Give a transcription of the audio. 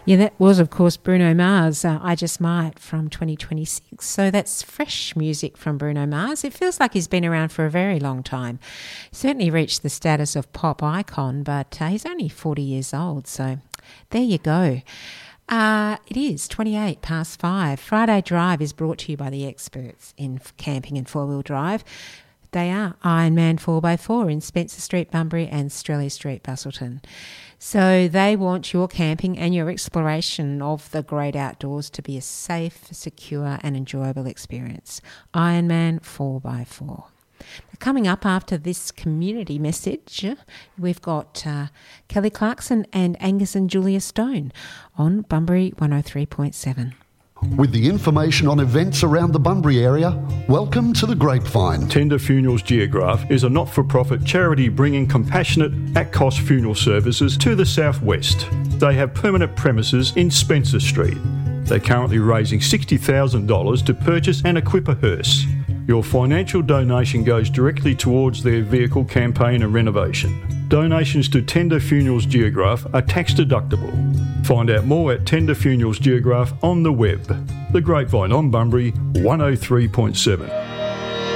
Yeah, that was, of course, Bruno Mars, I Just Might from 2026. So that's fresh music from Bruno Mars. It feels like he's been around for a very long time. Certainly reached the status of pop icon, but he's only 40 years old. So there you go. It is 28 past 5. Friday Drive is brought to you by the experts in camping and four-wheel drive. They are Ironman 4x4 in Spencer Street, Bunbury and Strelly Street, Busselton. So they want your camping and your exploration of the great outdoors to be a safe, secure and enjoyable experience. Ironman 4x4. Coming up after this community message, we've got Kelly Clarkson and Angus and Julia Stone on Bunbury 103.7. With the information on events around the Bunbury area, welcome to The Grapevine. Tender Funerals Geograph is a not-for-profit charity bringing compassionate, at-cost funeral services to the southwest. They have permanent premises in Spencer Street. They're currently raising $60,000 to purchase and equip a hearse. Your financial donation goes directly towards their vehicle campaign and renovation. Donations to Tender Funerals Geograph are tax deductible. Find out more at Tender Funerals Geograph on the web. The Grapevine on Bunbury 103.7.